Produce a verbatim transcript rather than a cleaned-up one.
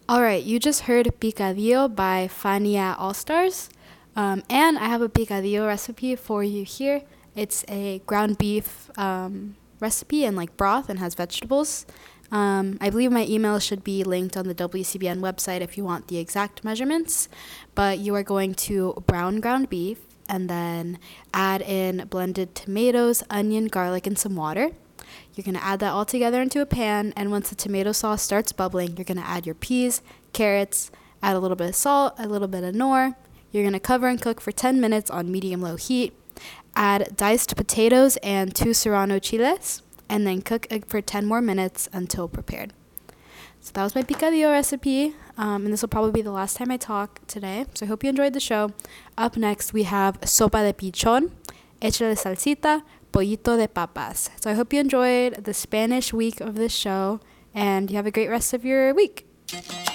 All right, you just heard Picadillo by Fania All Stars. Um, and I have a picadillo recipe for you here. It's a ground beef um, recipe and like broth and has vegetables. Um, I believe my email should be linked on the W C B N website if you want the exact measurements. But you are going to brown ground beef and then add in blended tomatoes, onion, garlic, and some water. You're going to add that all together into a pan, and once the tomato sauce starts bubbling, you're going to add your peas, carrots, add a little bit of salt, a little bit of nor. You're going to cover and cook for ten minutes on medium-low heat. Add diced potatoes and two serrano chiles, and then cook it for ten more minutes until prepared. So that was my picadillo recipe, um, and this will probably be the last time I talk today. So I hope you enjoyed the show. Up next, we have sopa de pichón, échale salsita, pollito de papas. So I hope you enjoyed the Spanish week of this show, and you have a great rest of your week.